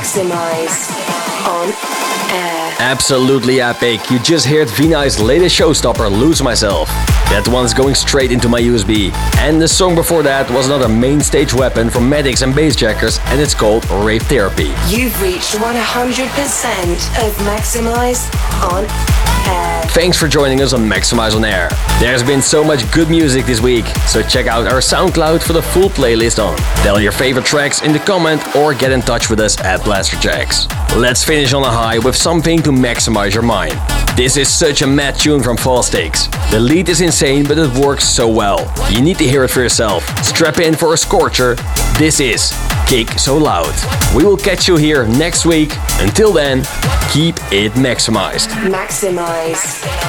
Maximize on air. Absolutely epic. You just heard Vinay's latest showstopper, Lose Myself. That one's going straight into my USB. And the song before that was another main stage weapon from Maddix and Bassjackers, and it's called Rave Therapy. You've reached 100% of Maximize on air. Thanks for joining us on Maximize on Air. There's been so much good music this week, so check out our SoundCloud for the full playlist on. Tell your favorite tracks in the comment or get in touch with us at Blasterjaxx. Let's finish on a high with something to maximize your mind. This is such a mad tune from Fall Stakes. The lead is insane, but it works so well. You need to hear it for yourself. Strap in for a scorcher. This is Kick So Loud. We will catch you here next week. Until then, keep it maximized. Maximize.